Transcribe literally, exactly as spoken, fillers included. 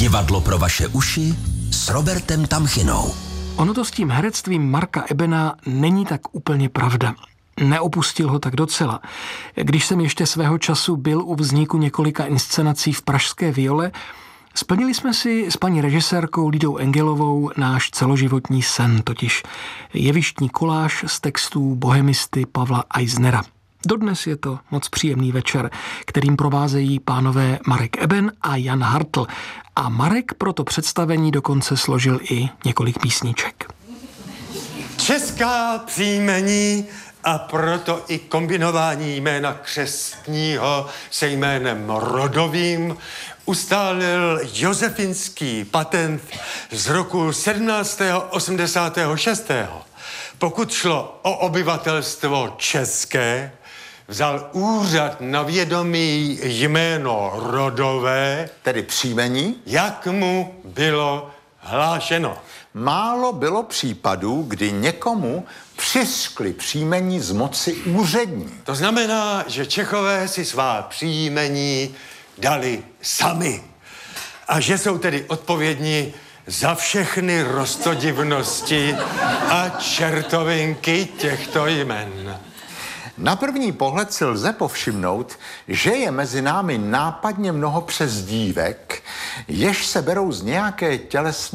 Divadlo pro vaše uši s Robertem Tamchinou. Ono to s tím herectvím Marka Ebena není tak úplně pravda. Neopustil ho tak docela. Když jsem ještě svého času byl u vzniku několika inscenací v pražské Viole, splnili jsme si s paní režisérkou Lidou Engelovou náš celoživotní sen, totiž jevištní koláž z textů bohemisty Pavla Eisnera. Dodnes je to moc příjemný večer, kterým provázejí pánové Marek Eben a Jan Hartl. A Marek pro to představení dokonce složil i několik písniček. Česká příjmení a proto i kombinování jména křestního se jménem rodovým ustálil josefinský patent z roku sedmnáct osmdesát šest. Pokud šlo o obyvatelstvo české, vzal úřad na vědomí jméno rodové, tedy příjmení, jak mu bylo hlášeno. málo bylo případů, kdy někomu přiskli příjmení z moci úřední. To znamená, že Čechové si svá příjmení dali sami. A že jsou tedy odpovědní za všechny roztodivnosti a čertovinky těchto jmen. Na první pohled si lze povšimnout, že je mezi námi nápadně mnoho přezdívek, jež se berou z nějaké tělesné